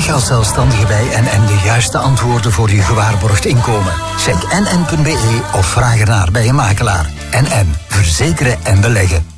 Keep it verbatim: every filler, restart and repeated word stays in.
je als zelfstandige bij N N de juiste antwoorden voor je gewaarborgd inkomen. Check n n punt b e of vraag ernaar bij een makelaar. N N. Verzekeren en beleggen.